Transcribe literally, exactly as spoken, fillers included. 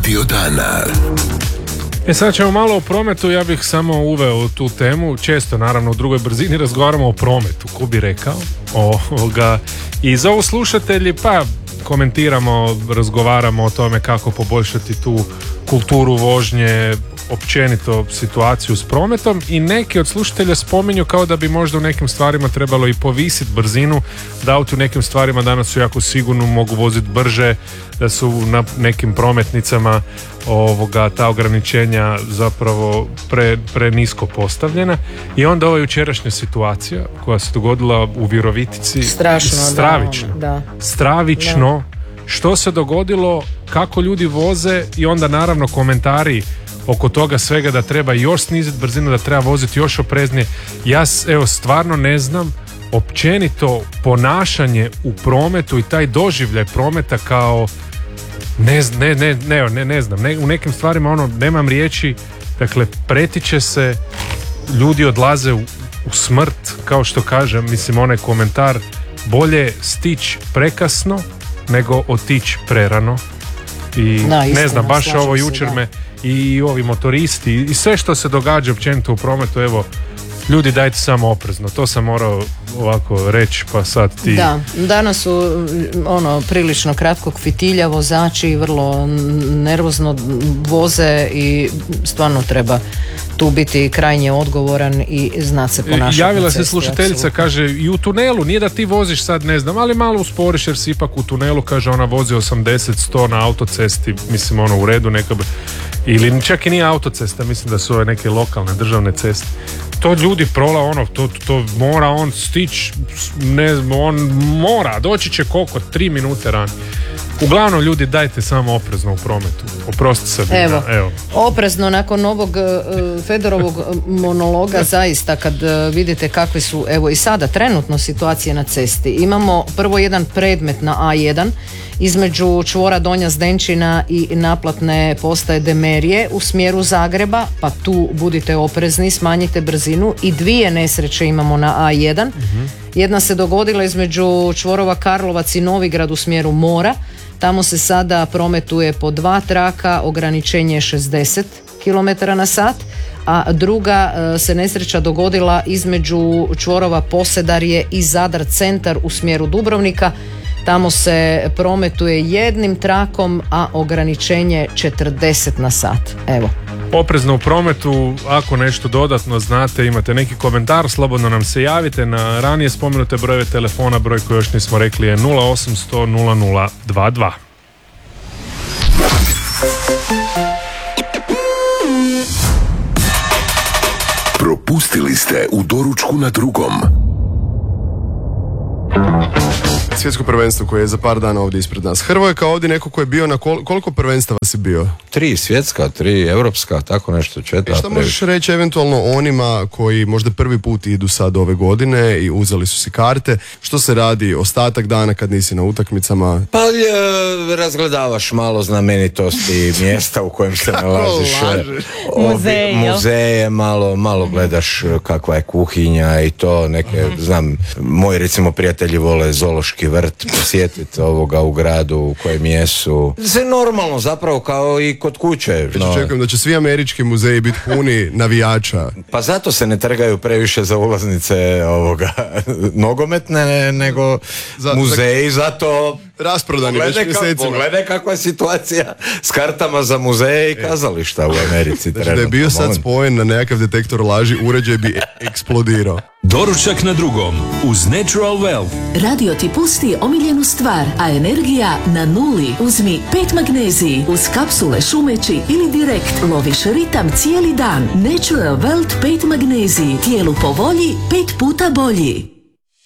Radio dana. E sad ćemo malo o prometu, ja bih samo uveo tu temu, često naravno u drugoj brzini razgovaramo o prometu, ko bi rekao, ovoga, i za ovo slušatelji pa komentiramo, razgovaramo o tome kako poboljšati tu kulturu vožnje, općenito situaciju s prometom, i neki od slušatelja spominju kao da bi možda u nekim stvarima trebalo i povisiti brzinu, da auti u nekim stvarima danas su jako sigurno, mogu voziti brže, da su na nekim prometnicama ovoga, ta ograničenja zapravo pre, pre nisko postavljena. I onda ova jučerašnja situacija koja se dogodila u Virovitici, strašno, stravično, da, da. stravično, da. Što se dogodilo, kako ljudi voze, i onda naravno komentari oko toga svega, da treba još sniziti brzinu, da treba voziti još opreznije. Ja evo stvarno ne znam općenito ponašanje u prometu i taj doživljaj prometa kao ne, ne, ne, ne, ne, ne znam, ne, u nekim stvarima ono, nemam riječi, dakle pretiče se, ljudi odlaze u, u smrt, kao što kažem, mislim onaj komentar, bolje stići prekasno nego otići prerano. I da, istina, ne znam, baš ovo jučer se, me i ovi motoristi i sve što se događa općenito u prometu, evo, ljudi dajte samo oprezno, to sam morao ovako reći, pa sad ti... Da, danas su ono prilično kratkog fitilja, vozači vrlo nervozno voze i stvarno treba tu biti krajnje odgovoran i znati se ponašati. Javila se slušateljica, kaže, i u tunelu, nije da ti voziš sad, ne znam, ali malo usporiš jer si ipak u tunelu, kaže, ona vozi osamdeset sto na autocesti, mislim ono u redu neka bi, ili čak i nije autocesta, mislim da su ove neke lokalne državne ceste. To ljudi prola ono, to, to mora on stići, ne znam, on mora, doći će koliko, tri minute ranije. Uglavnom ljudi dajte samo oprezno u prometu. Oprosti se. Evo, evo, oprezno nakon ovog uh, Fedorovog monologa zaista kad uh, vidite kakve su evo i sada trenutno situacije na cesti. Imamo prvo jedan predmet na A jedan između čvora Donja Zdenčina i naplatne postaje Demerije u smjeru Zagreba, pa tu budite oprezni, smanjite brzinu, i dvije nesreće imamo na A jedan. Uh-huh. Jedna se dogodila između čvorova Karlovac i Novigrad u smjeru Mora. Tamo se sada prometuje po dva traka, ograničenje je šezdeset kilometara na sat, a druga se nesreća dogodila između čvorova Posedarje i Zadar centar u smjeru Dubrovnika. Tamo se prometuje jednim trakom, a ograničenje četrdeset na sat. Evo. Oprezno u prometu, ako nešto dodatno znate, imate neki komentar, slobodno nam se javite na ranije spomenute brojeve telefona, broj koji još nismo rekli je nula osamsto nula nula dva dva. Propustili ste u doručku na drugom. Svjetsko prvenstvo koje je za par dana ovdje ispred nas. Hrvoje, kao ovdje neko ko je bio na kol- koliko prvenstava si bio? Tri svjetska, tri europska, tako nešto, četiri. E šta možeš reći eventualno onima koji možda prvi put idu sad ove godine i uzeli su si karte, što se radi ostatak dana kad nisi na utakmicama? Pa e, razgledavaš malo znamenitosti mjesta u kojem se nalaziš. Muzeje. Muzeje, malo, malo gledaš kakva je kuhinja i to, neke, mm-hmm. znam, moji recimo prijatelji vole zoološki vrt posjetiti ovoga u gradu u kojem jesu. Sve normalno zapravo kao i kod kuće. No. Očekujem da će svi američki muzeji biti puni navijača. Pa zato se ne trgaju previše za ulaznice ovoga nogometne, nego za, muzeji, za... zato rasprodani već mjesecima. Pogledaj kakva je situacija s kartama za muzeje i kazališta u Americi. Znači da je bio sad spojen na nekakav detektor laži, uređaj bi eksplodirao. Doručak na drugom uz Natural Wealth. Radio ti pusti omiljenu stvar, a energija na nuli. Uzmi pet magneziji uz kapsule šumeći ili direkt loviš ritam cijeli dan. Natural Wealth pet magneziji, tijelu po volji, pet puta bolji.